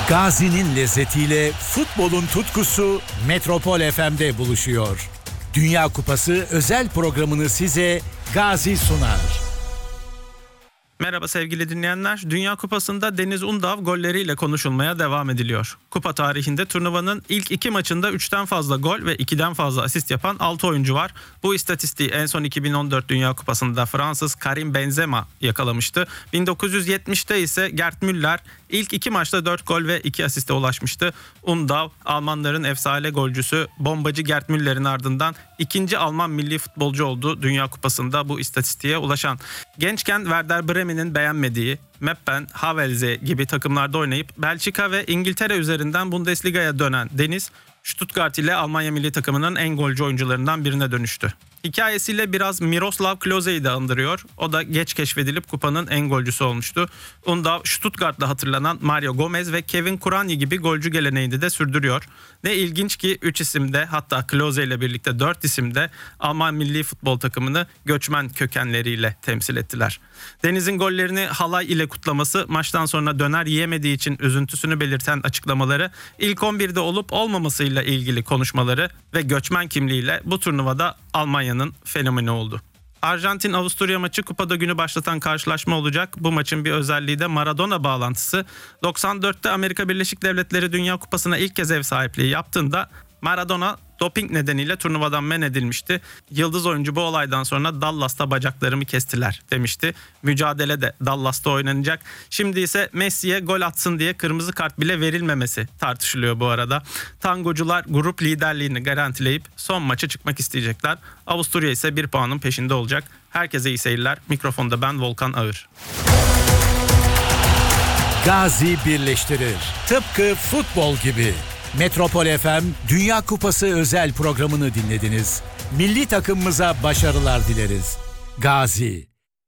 Gazi'nin lezzetiyle futbolun tutkusu Metropol FM'de buluşuyor. Dünya Kupası özel programını size Gazi sunar. Merhaba sevgili dinleyenler. Dünya Kupası'nda Deniz Undav golleriyle konuşulmaya devam ediliyor. Kupa tarihinde turnuvanın ilk 2 maçında 3'ten fazla gol ve 2'den fazla asist yapan 6 oyuncu var. Bu istatistiği en son 2014 Dünya Kupası'nda Fransız Karim Benzema yakalamıştı. 1970'te ise Gerd Müller ilk 2 maçta 4 gol ve 2 asiste ulaşmıştı. Undav, Almanların efsane golcüsü bombacı Gerd Müller'in ardından ikinci Alman milli futbolcu oldu Dünya Kupası'nda bu istatistiğe ulaşan. Gençken Werder Bremen'in beğenmediği Meppen, Havelse gibi takımlarda oynayıp Belçika ve İngiltere üzerinden Bundesliga'ya dönen Deniz, Stuttgart ile Almanya milli takımının en golcü oyuncularından birine dönüştü. Hikayesiyle biraz Miroslav Klose'yi de andırıyor. O da geç keşfedilip kupanın en golcüsü olmuştu. Undav, Stuttgart'ta hatırlanan Mario Gomez ve Kevin Kuranyi gibi golcü geleneğini de sürdürüyor. Ne ilginç ki 3 isimde, hatta Klose ile birlikte 4 isimde Alman milli futbol takımını göçmen kökenleriyle temsil ettiler. Deniz'in gollerini halay ile kutlaması, maçtan sonra döner yiyemediği için üzüntüsünü belirten açıklamaları, ilk 11'de olup olmamasıyla ilgili konuşmaları ve göçmen kimliğiyle bu turnuvada Almanya'nın fenomeni oldu. Arjantin-Avusturya maçı kupada günü başlatan karşılaşma olacak. Bu maçın bir özelliği de Maradona bağlantısı. 94'te Amerika Birleşik Devletleri Dünya Kupası'na ilk kez ev sahipliği yaptığında Maradona doping nedeniyle turnuvadan men edilmişti. Yıldız oyuncu bu olaydan sonra Dallas'ta bacaklarımı kestiler demişti. Mücadele de Dallas'ta oynanacak. Şimdi ise Messi'ye gol atsın diye kırmızı kart bile verilmemesi tartışılıyor bu arada. Tangocular grup liderliğini garantileyip son maça çıkmak isteyecekler. Avusturya ise 1 puanın peşinde olacak. Herkese iyi seyirler. Mikrofonda ben Volkan Ağır. Gazi birleştirir. Tıpkı futbol gibi. Metropol FM Dünya Kupası özel programını dinlediniz. Milli takımımıza başarılar dileriz. Gazi.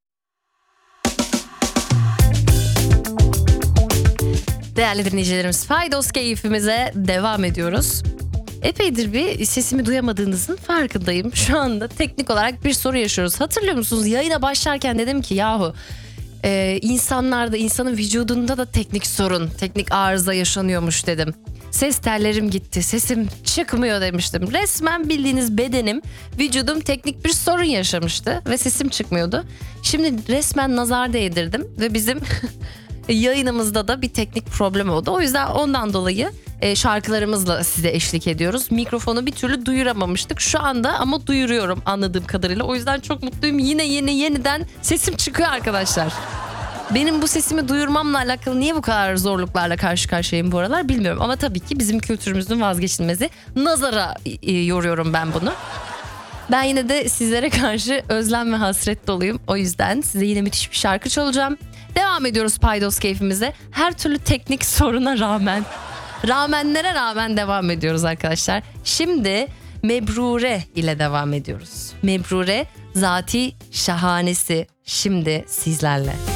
Değerli dinleyicilerimiz, Faydos keyfimize devam ediyoruz. Epeydir bir sesimi duyamadığınızın farkındayım. Şu anda teknik olarak bir sorun yaşıyoruz. Hatırlıyor musunuz? Yayına başlarken dedim ki insanlarda, insanın vücudunda da teknik sorun, teknik arıza yaşanıyormuş dedim. Ses tellerim gitti, sesim çıkmıyor demiştim. Resmen bildiğiniz bedenim, vücudum teknik bir sorun yaşamıştı ve sesim çıkmıyordu. Şimdi resmen nazar değdirdim ve bizim yayınımızda da bir teknik problem oldu. O yüzden ondan dolayı şarkılarımızla size eşlik ediyoruz. Mikrofonu bir türlü duyuramamıştık. Şu anda ama duyuruyorum anladığım kadarıyla. O yüzden çok mutluyum. Yeniden sesim çıkıyor arkadaşlar. Benim bu sesimi duyurmamla alakalı niye bu kadar zorluklarla karşı karşıyayım bu aralar bilmiyorum. Ama tabii ki bizim kültürümüzün vazgeçilmezi. Nazara yoruyorum ben bunu. Ben yine de sizlere karşı özlem ve hasret doluyum. O yüzden size yine müthiş bir şarkı çalacağım. Devam ediyoruz Paydos keyfimize. Her türlü teknik soruna rağmenlere rağmen devam ediyoruz arkadaşlar. Şimdi Mebrure ile devam ediyoruz. Mebrure zati şahanesi şimdi sizlerle.